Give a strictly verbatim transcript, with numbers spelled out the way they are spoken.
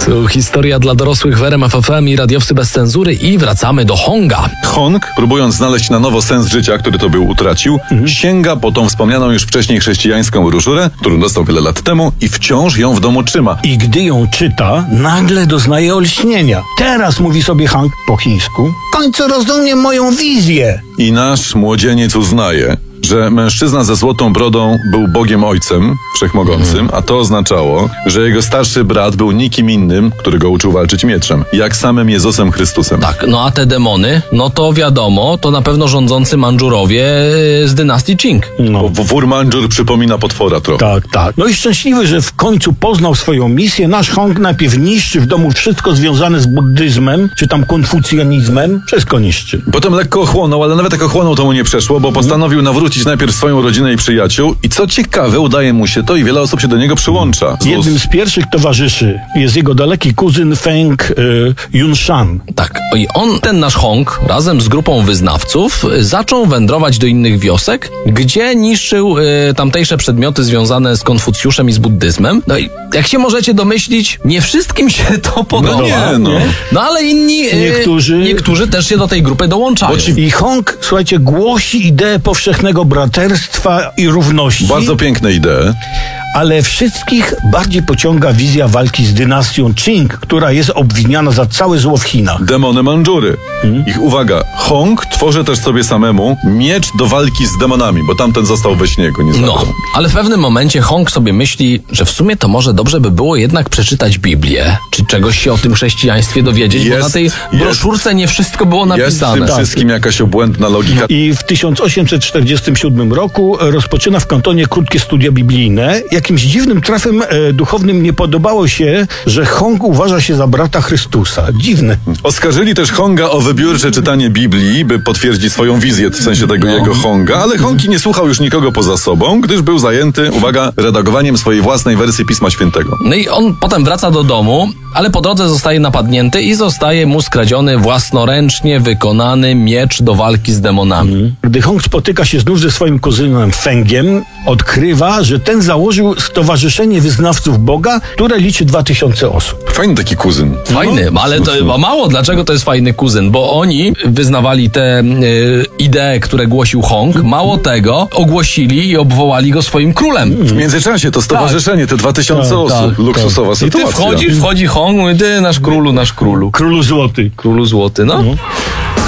Tu historia dla dorosłych w R M F F M i radiowcy bez cenzury i wracamy do Honga. Hong, próbując znaleźć na nowo sens życia, który to był utracił, mhm. sięga po tą wspomnianą już wcześniej chrześcijańską broszurę, którą dostał wiele lat temu i wciąż ją w domu trzyma. I gdy ją czyta, nagle doznaje olśnienia. Teraz mówi sobie Hong po chińsku: w końcu rozumiem moją wizję. I nasz młodzieniec uznaje, że mężczyzna ze złotą brodą był Bogiem Ojcem Wszechmogącym, mm. a to oznaczało, że jego starszy brat był nikim innym, który go uczył walczyć mieczem, jak samym Jezusem Chrystusem. Tak, no a te demony, no to wiadomo, to na pewno rządzący Mandżurowie z dynastii Qing. No. Bo wór Mandżur przypomina potwora trochę. Tak, tak. No i szczęśliwy, że w końcu poznał swoją misję, nasz Hong najpierw niszczy w domu wszystko związane z buddyzmem, czy tam konfucjanizmem, wszystko niszczy. Potem lekko ochłonął, ale nawet jak ochłonął, to mu nie przeszło, bo postanowił nawrócić najpierw swoją rodzinę i przyjaciół i co ciekawe, udaje mu się to i wiele osób się do niego przyłącza. Z Jednym z pierwszych towarzyszy jest jego daleki kuzyn Feng y, Yunshan. Tak, i on, ten nasz Hong, razem z grupą wyznawców zaczął wędrować do innych wiosek, gdzie niszczył y, tamtejsze przedmioty związane z Konfucjuszem i z buddyzmem. No i jak się możecie domyślić, nie wszystkim się to podoba. No nie, no. No ale inni, y, niektórzy... niektórzy też się do tej grupy dołączają. I Hong, słuchajcie, głosi ideę powszechnego braterstwa i równości. Bardzo piękne idee. Ale wszystkich bardziej pociąga wizja walki z dynastią Qing, która jest obwiniana za całe zło w Chinach. Demony Mandżury. Hmm? Ich uwaga, Hong tworzy też sobie samemu miecz do walki z demonami, bo tamten został we śnie, go nie zabrał. No, ale w pewnym momencie Hong sobie myśli, że w sumie to może dobrze by było jednak przeczytać Biblię, czy czegoś się o tym chrześcijaństwie dowiedzieć, jest, bo na tej broszurce jest, nie wszystko było napisane. Jest w tym tak. wszystkim jakaś obłędna logika. I w tysiąc osiemset czterdziestym siódmym roku rozpoczyna w kantonie krótkie studia biblijne. Jakimś dziwnym trafem e, duchownym nie podobało się, że Hong uważa się za brata Chrystusa. Dziwne. Oskarżyli też Honga o wybiórcze czytanie Biblii, by potwierdzić swoją wizję, w sensie tego no. jego Honga, ale Hongi nie słuchał już nikogo poza sobą, gdyż był zajęty, uwaga, redagowaniem swojej własnej wersji Pisma Świętego. No i on potem wraca do domu, ale po drodze zostaje napadnięty i zostaje mu skradziony własnoręcznie wykonany miecz do walki z demonami. Mhm. Gdy Hong spotyka się znów ze swoim kuzynem Fengiem, odkrywa, że ten założył Stowarzyszenie Wyznawców Boga, które liczy dwa tysiące osób. Fajny taki kuzyn. Fajny, no, ale to chyba mało. Dlaczego to jest fajny kuzyn? Bo oni wyznawali te y, idee, które głosił Hong. Mało tego, ogłosili i obwołali go swoim królem. W międzyczasie to stowarzyszenie, tak. te dwa tysiące tak, osób. Tak, luksusowa tak. sytuacja. I ty wchodzisz, wchodzi Hong, mówi, ty nasz królu, nasz królu. Królu złoty. Królu złoty, no. no.